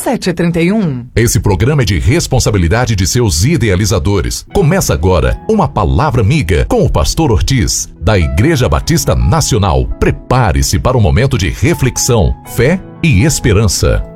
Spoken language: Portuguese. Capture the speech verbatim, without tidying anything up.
sete trinta e um. Esse programa é de responsabilidade de seus idealizadores. Começa agora uma palavra amiga com o pastor Ortiz, da Igreja Batista Nacional. Prepare-se para um momento de reflexão, fé e esperança.